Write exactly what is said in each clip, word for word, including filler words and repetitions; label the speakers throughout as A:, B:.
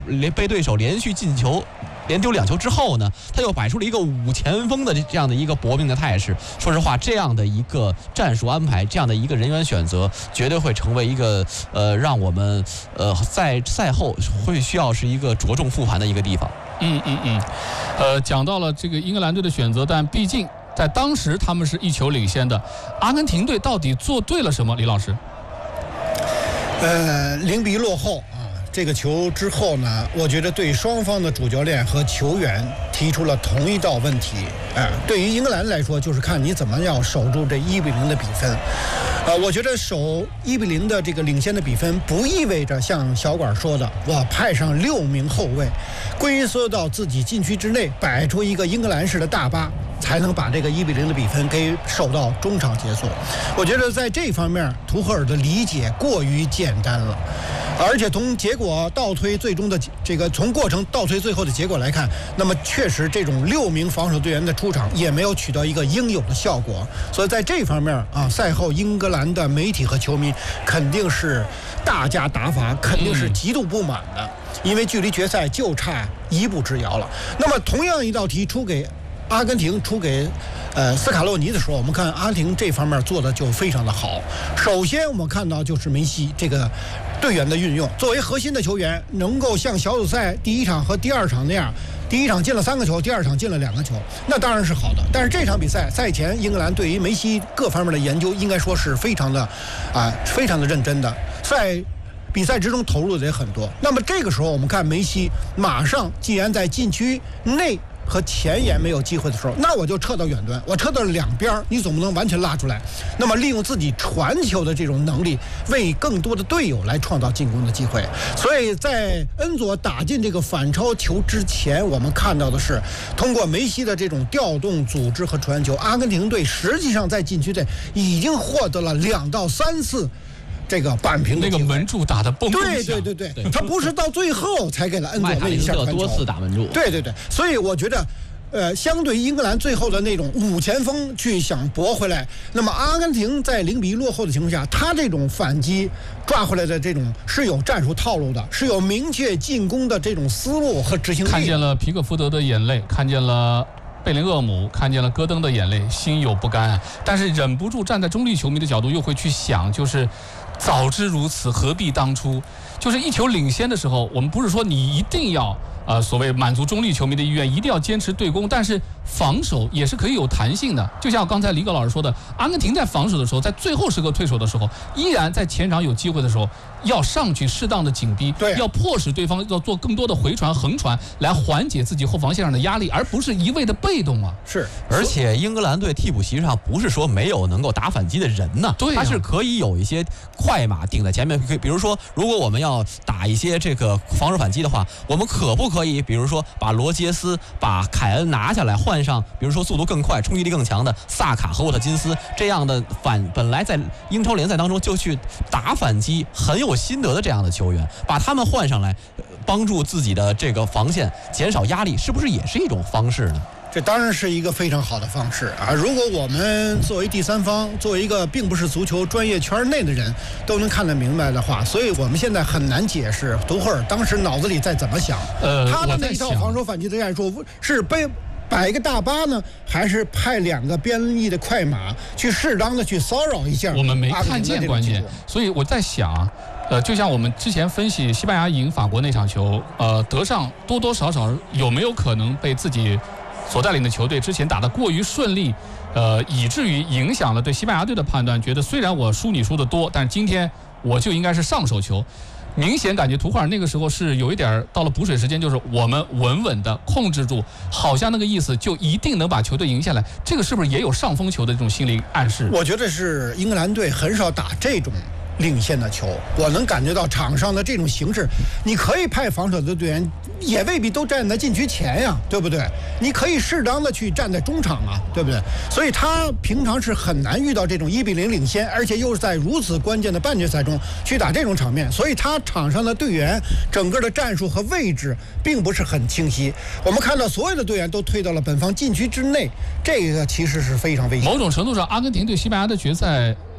A: 连被对手连续进球。连丢两球之后呢，他又摆出了一个五前锋的这样的一个搏命的态势。说实话，这样的一个战术安排，这样的一个人员选择，绝对会成为一个呃，让我们呃在赛后会需要是一个着重复盘的一个地方。
B: 嗯嗯嗯，呃，讲到了这个英格兰队的选择，但毕竟在当时他们是一球领先的。阿根廷队到底做对了什么？李老师？
C: 呃，零比一落后。这个球之后呢，我觉得对双方的主教练和球员提出了同一道问题。哎、呃，对于英格兰来说，就是看你怎么样守住这一比零的比分。呃，我觉得守一比零的这个领先的比分，不意味着像小管说的，我派上六名后卫，龟缩到自己禁区之内，摆出一个英格兰式的大巴，才能把这个一比零的比分给守到中场结束。我觉得在这方面，图赫尔的理解过于简单了。而且从结果倒推最终的这个从过程倒推最后的结果来看，那么确实这种六名防守队员的出场也没有取得一个应有的效果。所以在这方面啊，赛后英格兰的媒体和球迷肯定是大加打法，肯定是极度不满的，因为距离决赛就差一步之遥了。那么同样一道题出给阿根廷，出给呃斯卡洛尼的时候，我们看阿根廷这方面做的就非常的好。首先我们看到就是梅西这个队员的运用，作为核心的球员，能够像小组赛第一场和第二场那样，第一场进了三个球，第二场进了两个球，那当然是好的。但是这场比赛赛前，英格兰对于梅西各方面的研究，应该说是非常的啊、呃，非常的认真的，在比赛之中投入的也很多。那么这个时候，我们看梅西马上既然在禁区内和前沿没有机会的时候，那我就撤到远端，我撤到两边，你总不能完全拉出来。那么利用自己传球的这种能力，为更多的队友来创造进攻的机会。所以在恩佐打进这个反超球之前，我们看到的是通过梅西的这种调动、组织和传球，阿根廷队实际上在禁区内已经获得了两到三次这个扳平的
B: 那个门柱打得蹦蹦响，
C: 对对对对，他不是到最后才给了恩佐那一下传球，
A: 多次打门柱，
C: 对对对，所以我觉得。呃，相对于英格兰最后的那种五前锋去想搏回来，那么阿根廷在零比一落后的情况下，他这种反击抓回来的这种是有战术套路的，是有明确进攻的这种思路和执行力。
B: 看见了皮克福德的眼泪，看见了贝林厄姆，看见了戈登的眼泪，心有不甘啊！但是忍不住站在中立球迷的角度，又会去想，就是早知如此，何必当初？就是一球领先的时候，我们不是说你一定要。呃，所谓满足中立球迷的意愿，一定要坚持对攻，但是防守也是可以有弹性的。就像刚才李葛老师说的，阿根廷在防守的时候，在最后时刻退守的时候，依然在前场有机会的时候，要上去适当的紧逼，
C: 对，
B: 要迫使对方要做更多的回传、横传，来缓解自己后防线上的压力，而不是一味的被动啊。
C: 是，
A: 而且英格兰队替补席上不是说没有能够打反击的人呢，
B: 对、啊，
A: 他是可以有一些快马顶在前面，比如说，如果我们要打一些这个防守反击的话，我们可不可以，比如说把罗杰斯、把凯恩拿下来，换上比如说速度更快、冲击力更强的萨卡和沃特金斯这样的反本来在英超联赛当中就去打反击很有心得的这样的球员，把他们换上来，帮助自己的这个防线减少压力，是不是也是一种方式呢？
C: 这当然是一个非常好的方式啊！如果我们作为第三方，作为一个并不是足球专业圈内的人，都能看得明白的话，所以我们现在很难解释图赫尔当时脑子里在怎么想。
B: 呃，
C: 他的那一套防守反击的战术是被摆一个大巴呢，还是派两个边翼的快马去适当的去骚扰一下？
B: 我们没看见关键，所以我在想。呃，就像我们之前分析西班牙赢法国那场球，呃，德尚多多少少有没有可能被自己所带领的球队之前打得过于顺利，呃，以至于影响了对西班牙队的判断，觉得虽然我输你输得多，但是今天我就应该是上手球。明显感觉图赫尔那个时候是有一点到了补水时间，就是我们稳稳的控制住，好像那个意思就一定能把球队赢下来。这个是不是也有上风球的这种心理暗示？
C: 我觉得是英格兰队很少打这种领先的球，我能感觉到场上的这种形式，你可以派防守的队员，也未必都站在禁区前呀，对不对？你可以适当的去站在中场啊，对不对？所以他平常是很难遇到这种一比零领先，而且又是在如此关键的半决赛中去打这种场面，所以他场上的队员整个的战术和位置并不是很清晰。我们看到所有的队员都退到了本方禁区之内，这个其实是非常危险。
B: 某种程度上，阿根廷对西班牙的决赛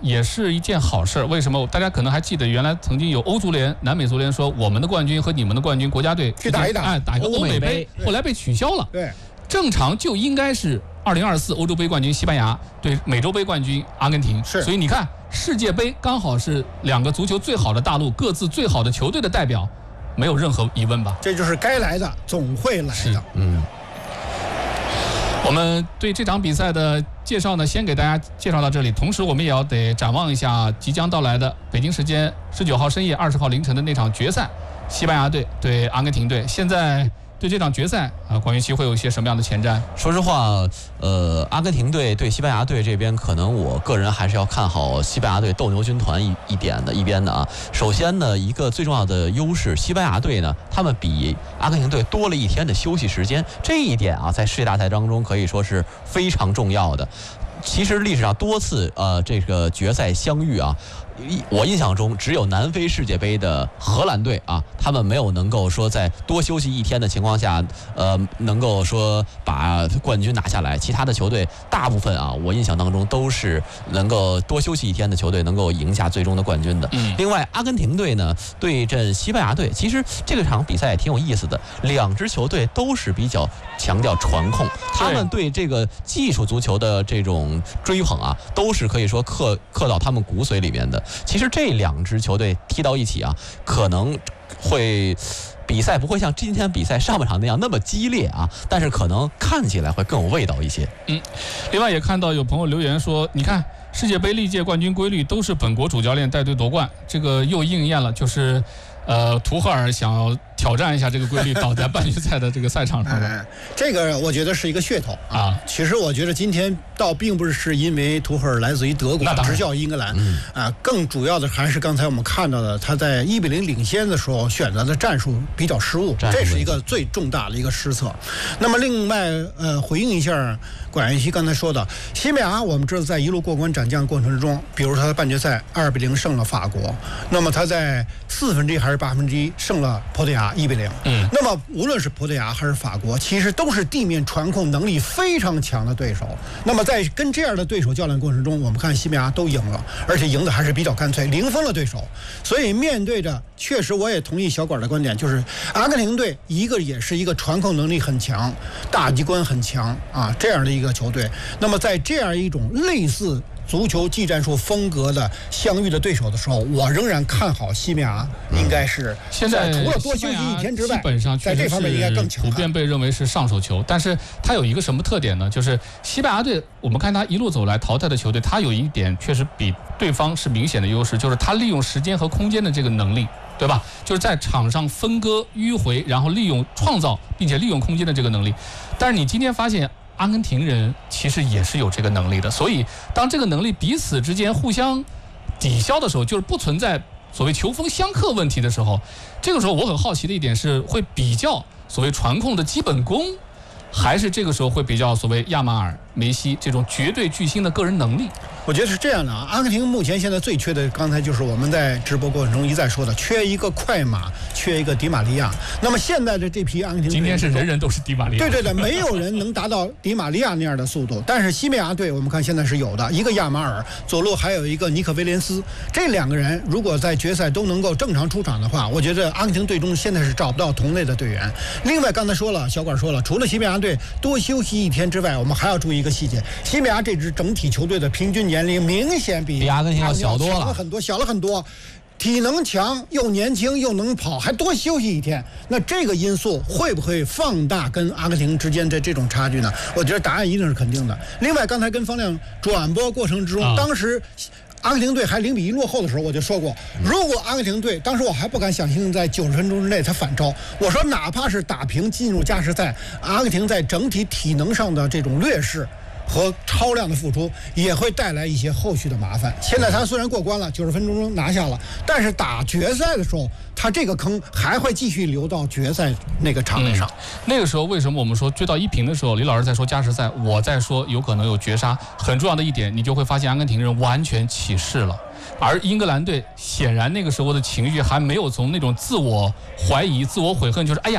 B: 也是一件好事。为什么？大家可能还记得，原来曾经有欧足联、南美足联说，我们的冠军和你们的冠军国家队
C: 去打一打，
B: 哎，打一个欧美杯，后来被取消了。
C: 对，
B: 正常就应该是二零二四欧洲杯冠军西班牙对美洲杯冠军阿根廷。
C: 是，
B: 所以你看，世界杯刚好是两个足球最好的大陆各自最好的球队的代表，没有任何疑问吧？
C: 这就是该来的总会来的。
A: 嗯。
B: 我们对这场比赛的介绍呢，先给大家介绍到这里。同时，我们也要得展望一下即将到来的北京时间十九号深夜、二十号凌晨的那场决赛，西班牙队对阿根廷队。现在对这场决赛啊，管云熙会有一些什么样的前瞻？
A: 说实话，呃，阿根廷队对西班牙队这边，可能我个人还是要看好西班牙队斗牛军团一一点的一边的啊。首先呢，一个最重要的优势，西班牙队呢，他们比阿根廷队多了一天的休息时间，这一点啊，在世界大赛当中可以说是非常重要的。其实历史上多次呃这个决赛相遇啊，我印象中只有南非世界杯的荷兰队啊，他们没有能够说在多休息一天的情况下，呃，能够说把冠军拿下来。其他的球队大部分啊，我印象当中都是能够多休息一天的球队能够赢下最终的冠军的。
B: 嗯。
A: 另外，阿根廷队呢对阵西班牙队，其实这个场比赛也挺有意思的。两支球队都是比较强调传控，他们对这个技术足球的这种追捧啊，都是可以说刻刻到他们骨髓里面的。其实这两支球队踢到一起啊，可能会比赛不会像今天比赛上半场那样那么激烈啊，但是可能看起来会更有味道一些。
B: 嗯，另外也看到有朋友留言说，你看世界杯历届冠军规律都是本国主教练带队夺冠，这个又应验了，就是呃，图赫尔想要挑战一下这个规律，倒在半决赛的这个赛场上。
C: 哎，这个我觉得是一个噱头啊。其实我觉得今天倒并不是因为图赫尔来自于德国执教英格兰，
A: 嗯、
C: 啊，更主要的还是刚才我们看到的，他在一比零领先的时候选择的战术比较失误，这是一个最重大的一个失策。那么另外呃，回应一下管云熙刚才说的，西班牙我们知道在一路过关斩将过程之中，比如他的半决赛二比零胜了法国，那么他在四分之一还是八分之一胜了葡萄牙一比零。
B: 嗯，
C: 那么无论是葡萄牙还是法国，其实都是地面传控能力非常强的对手。那么在跟这样的对手较量过程中，我们看西班牙都赢了，而且赢的还是比较干脆，零封了对手。所以面对着，确实我也同意小管的观点，就是阿根廷队一个也是一个传控能力很强、大局观很强啊这样的一个球队。那么在这样一种类似足球技战术风格的相遇的对手的时候，我仍然看好西班牙应该是
B: 现在
C: 除了多休息一天之外，
B: 基本上
C: 在这方面应该更强，
B: 普遍被认为是上手球。但是它有一个什么特点呢？就是西班牙队，我们看他一路走来淘汰的球队，他有一点确实比对方是明显的优势，就是他利用时间和空间的这个能力，对吧？就是在场上分割迂回，然后利用创造并且利用空间的这个能力。但是你今天发现，阿根廷人其实也是有这个能力的，所以当这个能力彼此之间互相抵消的时候，就是不存在所谓球风相克问题的时候，这个时候我很好奇的一点是，会比较所谓传控的基本功，还是这个时候会比较所谓亚马尔、梅西这种绝对巨星的个人能力？
C: 我觉得是这样的啊，阿根廷目前现在最缺的，刚才就是我们在直播过程中一再说的，缺一个快马，缺一个迪玛利亚。那么现在的这批阿根廷队，
B: 今天是人人都是迪玛利亚，
C: 对对对，没有人能达到迪玛利亚那样的速度。但是西班牙队我们看现在是有的，一个亚马尔，左路还有一个尼克威廉斯，这两个人如果在决赛都能够正常出场的话，我觉得阿根廷队中现在是找不到同类的队员。另外刚才说了，小管说了，除了西班牙队多休息一天之外，我们还要注意一个细节，西班牙这支整体球队的平均年龄明显比
A: 比阿根廷要小多了，
C: 小了很多，小了很多。体能强又年轻又能跑，还多休息一天，那这个因素会不会放大跟阿根廷之间的这种差距呢？我觉得答案一定是肯定的。另外，刚才跟方亮转播过程之中，当时阿根廷队还零比一落后的时候，我就说过，如果阿根廷队当时我还不敢想象在九十分钟之内他反超，我说哪怕是打平进入加时赛，阿根廷在整体体能上的这种劣势和超量的付出也会带来一些后续的麻烦。现在他虽然过关了，九十分钟中拿下了，但是打决赛的时候，他这个坑还会继续流到决赛那个场面上。
B: 嗯、那个时候为什么我们说追到一平的时候，李老师在说加时赛，我在说有可能有绝杀。很重要的一点，你就会发现阿根廷人完全起势了，而英格兰队显然那个时候的情绪还没有从那种自我怀疑、自我悔恨，就是哎呀。主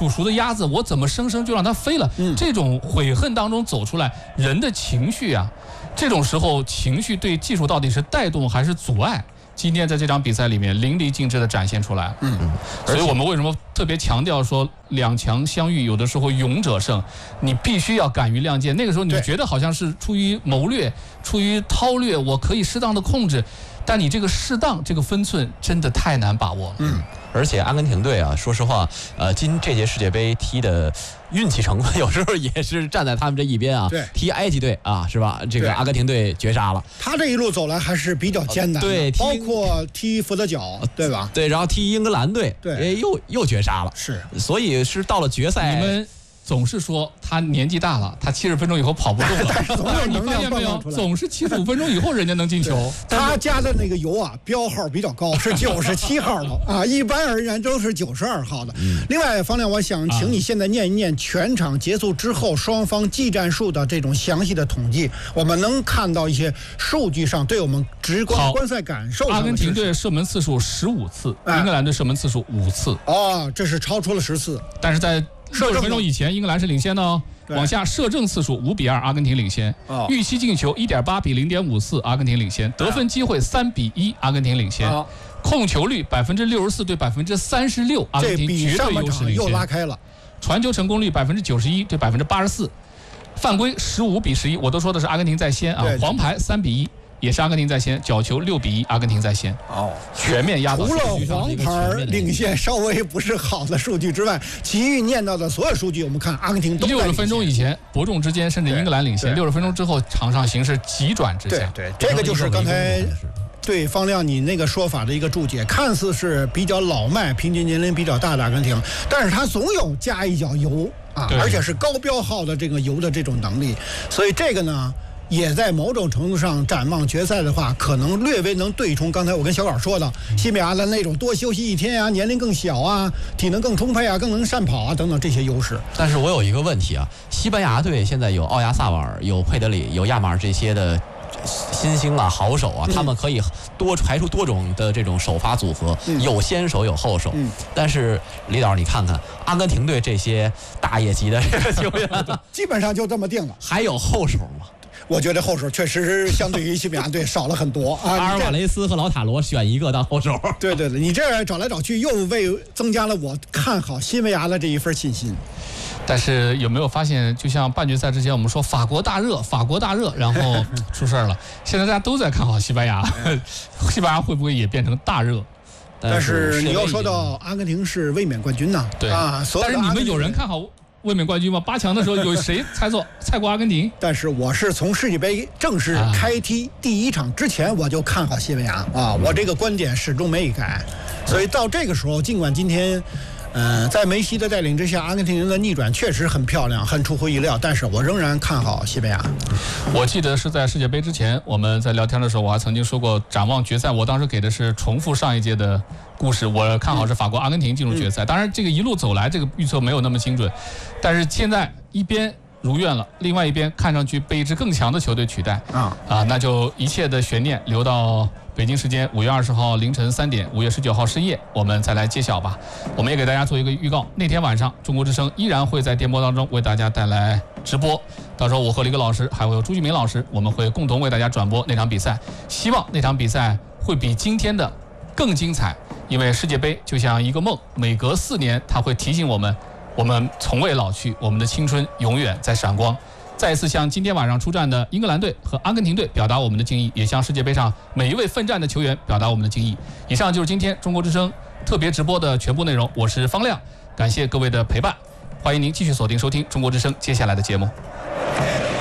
B: 煮熟的鸭子，我怎么生生就让它飞了？
C: 嗯、
B: 这种悔恨当中走出来，人的情绪啊，这种时候情绪对技术到底是带动还是阻碍？今天在这场比赛里面淋漓尽致地展现出来。
C: 嗯，
B: 所以我们为什么特别强调说两强相遇，有的时候勇者胜，你必须要敢于亮剑。那个时候你觉得好像是出于谋略、出于韬略，我可以适当的控制，但你这个适当这个分寸真的太难把握了。
C: 嗯，
A: 而且阿根廷队啊，说实话，呃，今这届世界杯踢的运气成分有时候也是站在他们这一边啊。
C: 对，
A: 踢埃及队啊，是吧？这个阿根廷队绝杀了。
C: 他这一路走来还是比较艰难的，
A: 对，
C: 包括踢佛得角，对吧？
A: 对，然后踢英格兰队，
C: 对，
A: 又又绝杀了。
C: 是，
A: 所以是到了决赛，
B: 你们总是说他年纪大了，他七十分钟以后跑不动了。但是你发现没有，总是七十五分钟以后人家能进球。
C: 他加的那个油啊，标号比较高，是九十七号的啊，一般而言都是九十二号的。嗯、另外，方亮，我想请你现在念一念全场结束之后双方技战术的这种详细的统计，我们能看到一些数据上对我们直观观赛感受上的。
B: 阿根廷队射门次数十五次，哎、英格兰队射门次数五次。
C: 哦，这是超出了十次，
B: 但是在六十分钟以前，英格兰是领先的哦。往下射正次数五比二，阿根廷领先。哦、预期进球一点八比零点五四，阿根廷领先。得分机会三比一，阿根廷领先。哦、控球率百分之六十四对百分之三十六，阿根廷绝对优势领先。
C: 又拉开了。
B: 传球成功率百分之九十一对百分之八十四，犯规十五比十一，我都说的是阿根廷在先啊。黄牌三比一。也是阿根廷在先，角球六比一，阿根廷在先。哦，全面压倒。
C: 除了黄牌领先稍微不是好的数据之外，其余念到的所有数据，我们看阿根廷都
B: 六十分钟以前伯仲之间，甚至英格兰领先。六十分钟之后，场上形势急转直下。
C: 对对，这个就是刚才对方亮你那个说法的一个注解，看似是比较老迈、平均年龄比较大的阿根廷，但是他总有加一脚油啊，而且是高标号的这个油的这种能力，所以这个呢。也在某种程度上展望决赛的话，可能略微能对冲刚才我跟小稿说的西班牙的那种多休息一天啊，年龄更小啊，体能更充沛啊，更能善跑啊等等这些优势。
A: 但是我有一个问题啊，西班牙队现在有奥亚萨瓦尔、有佩德里、有亚马尔这些的新星啊、好手啊，他们可以多排出多种的这种首发组合，嗯、有先手有后手。嗯、但是李导，你看看阿根廷队这些大爷级的这个球员，
C: 基本上就这么定了。
A: 还有后手吗？
C: 我觉得后手确实是相对于西班牙队少了很多啊。
A: 阿尔瓦雷斯和劳塔罗选一个当后手。
C: 对对对，你这找来找去又为增加了我看好西班牙的这一份信心。
B: 但是有没有发现，就像半决赛之前我们说法国大热，法国大热，然后出事了。现在大家都在看好西班牙，西班牙会不会也变成大热？
C: 但是你要说到阿根廷是卫冕冠军呢，
B: 对
C: 啊，
B: 但是你们有人看好卫冕冠军吗？八强的时候有谁猜错猜过阿根廷？
C: 但是我是从世界杯正式开踢第一场之前我就看好西班牙啊，我这个观点始终没改。所以到这个时候，尽管今天，呃，在梅西的带领之下，阿根廷人的逆转确实很漂亮，很出乎意料，但是我仍然看好西班牙。
B: 我记得是在世界杯之前，我们在聊天的时候，我还曾经说过展望决赛，我当时给的是重复上一届的故事，我看好是法国、阿根廷进入决赛。当然，这个一路走来，这个预测没有那么精准，但是现在一边如愿了，另外一边看上去被一支更强的球队取代啊啊，那就一切的悬念留到北京时间五月二十号凌晨三点，五月十九号深夜，我们再来揭晓吧。我们也给大家做一个预告，那天晚上中国之声依然会在电波当中为大家带来直播，到时候我和李哥老师还有朱继明老师，我们会共同为大家转播那场比赛，希望那场比赛会比今天的更精彩，因为世界杯就像一个梦，每隔四年它会提醒我们，我们从未老去，我们的青春永远在闪光。再一次向今天晚上出战的英格兰队和阿根廷队表达我们的敬意，也向世界杯上每一位奋战的球员表达我们的敬意。以上就是今天中国之声特别直播的全部内容，我是方亮，感谢各位的陪伴，欢迎您继续锁定收听中国之声接下来的节目。